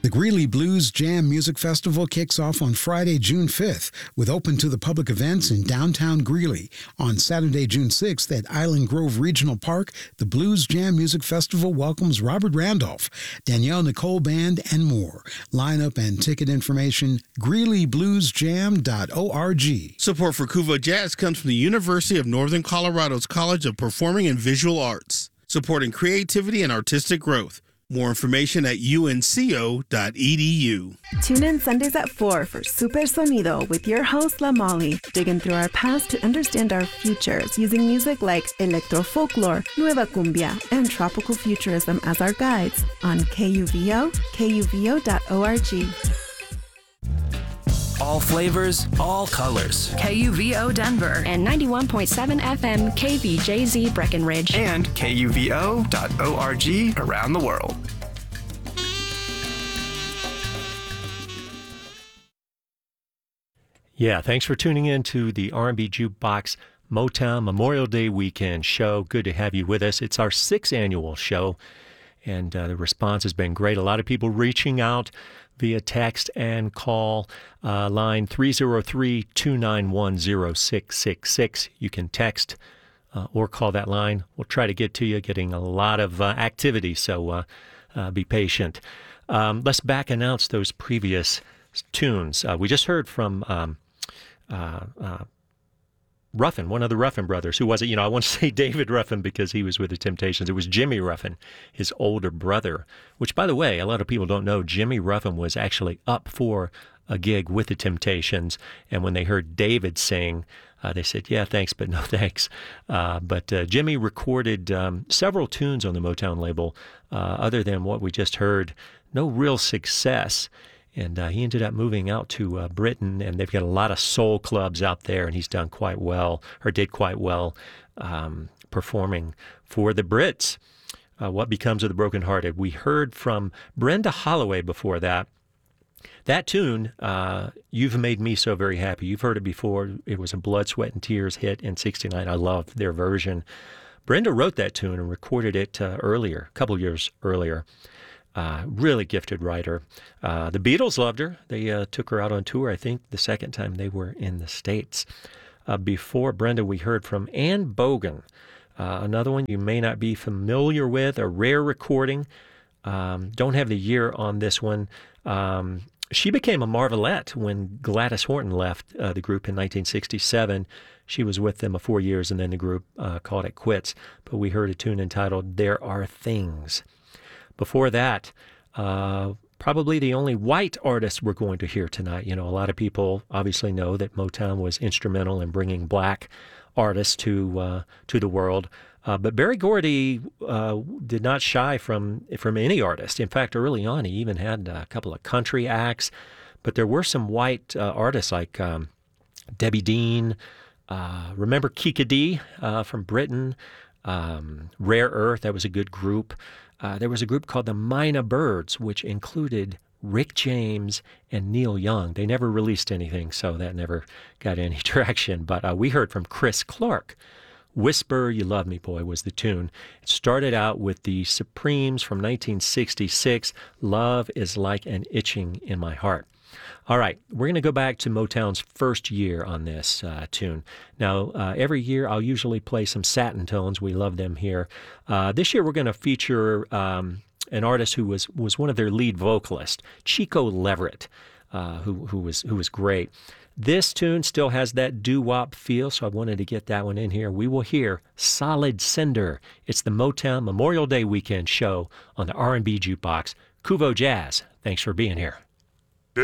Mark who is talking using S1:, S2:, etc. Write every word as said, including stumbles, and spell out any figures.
S1: The Greeley Blues Jam Music Festival kicks off on Friday, June fifth, with open to the public events in downtown Greeley. On Saturday, June sixth, at Island Grove Regional Park, the Blues Jam Music Festival welcomes Robert Randolph, Danielle Nicole Band, and more. Lineup and ticket information, greeley blues jam dot org.
S2: Support for Cuvo Jazz comes from the University of Northern Colorado's College of Performing and Visual Arts, supporting creativity and artistic growth. More information at u n c o dot e d u.
S3: Tune in Sundays at four for Super Sonido with your host, La Molly, digging through our past to understand our futures using music like electro folklore, nueva cumbia, and tropical futurism as our guides on K U V O, K U V O dot org.
S4: All flavors, all colors.
S5: K U V O Denver
S6: and ninety-one point seven F M K V J Z Breckenridge
S4: and K U V O dot org around the world.
S7: Yeah, thanks for tuning in to the R and B Jukebox Motown Memorial Day Weekend show. Good to have you with us. It's our sixth annual show, and uh, the response has been great. A lot of people reaching out via text and call, uh, line three oh three, two nine one, oh six six six. You can text uh, or call that line. We'll try to get to you, getting a lot of uh, activity, so uh, uh, be patient. Um, let's back announce those previous tunes. Uh, we just heard from um, uh, uh, Ruffin, one of the Ruffin brothers. Who was it? You know, I want to say David Ruffin because he was with the Temptations. It was Jimmy Ruffin, his older brother, which, by the way, a lot of people don't know, Jimmy Ruffin was actually up for a gig with the Temptations, and when they heard David sing, uh, they said, yeah, thanks, but no thanks. Uh, but uh, Jimmy recorded um, several tunes on the Motown label, uh, other than what we just heard. No real success. And uh, he ended up moving out to uh, Britain, and they've got a lot of soul clubs out there, and he's done quite well, or did quite well, um, performing for the Brits. Uh, What Becomes of the Brokenhearted? We heard from Brenda Holloway before that. That tune, uh, You've Made Me So Very Happy. You've heard it before. It was a Blood, Sweat, and Tears hit in sixty-nine. I loved their version. Brenda wrote that tune and recorded it uh, earlier, a couple years earlier. Uh, really gifted writer. Uh, the Beatles loved her. They uh, took her out on tour, I think, the second time they were in the States. Uh, before Brenda, we heard from Anne Bogan, uh, another one you may not be familiar with, a rare recording. Um, don't have the year on this one. Um, she became a Marvelette when Gladys Horton left uh, the group in nineteen sixty-seven. She was with them for four years, and then the group uh, called it quits. But we heard a tune entitled There Are Things. Before that, uh, probably the only white artist we're going to hear tonight. You know, a lot of people obviously know that Motown was instrumental in bringing black artists to uh, to the world. Uh, but Berry Gordy uh, did not shy from from any artist. In fact, early on, he even had a couple of country acts. But there were some white uh, artists like um, Debbie Dean. Uh, remember Kika Dee uh, from Britain? Um, Rare Earth, that was a good group. Uh, there was a group called the Mina Birds, which included Rick James and Neil Young. They never released anything, so that never got any traction. But uh, we heard from Chris Clark. Whisper You Love Me Boy was the tune. It started out with the Supremes from nineteen sixty-six, Love is Like an Itching in My Heart. All right, we're going to go back to Motown's first year on this uh, tune. Now, uh, every year I'll usually play some Satin Tones. We love them here. Uh, this year we're going to feature um, an artist who was was one of their lead vocalists, Chico Leverett, uh, who who was who was great. This tune still has that doo-wop feel, so I wanted to get that one in here. We will hear Solid Cinder. It's the Motown Memorial Day Weekend show on the R and B Jukebox. Cuvo Jazz, thanks for being here.